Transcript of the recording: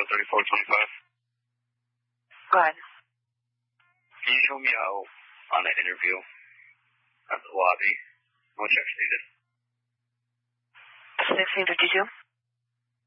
Echo 3425. Go ahead. Can you show me out on an interview at the lobby? How much actually needed? 1652?